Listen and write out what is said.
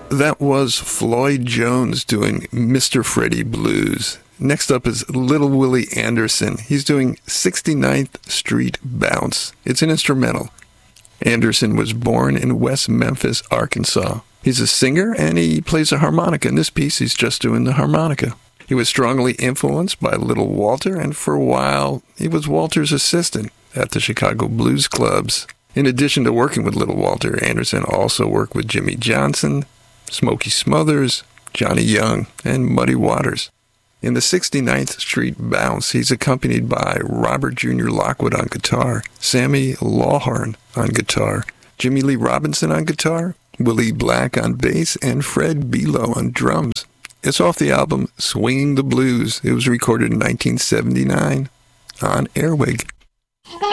That was Floyd Jones doing Mr. Freddie Blues. Next up is Little Willie Anderson. He's doing 69th Street Bounce. It's an instrumental. Anderson was born in West Memphis, Arkansas. He's a singer and he plays a harmonica. In this piece, he's just doing the harmonica. He was strongly influenced by Little Walter, and for a while, he was Walter's assistant at the Chicago Blues Clubs. In addition to working with Little Walter, Anderson also worked with Jimmy Johnson, Smokey Smothers, Johnny Young, and Muddy Waters. In the 69th Street Bounce, he's accompanied by Robert Jr. Lockwood on guitar, Sammy Lawhorn on guitar, Jimmy Lee Robinson on guitar, Willie Black on bass, and Fred Below on drums. It's off the album Swinging the Blues. It was recorded in 1979 on Airwig.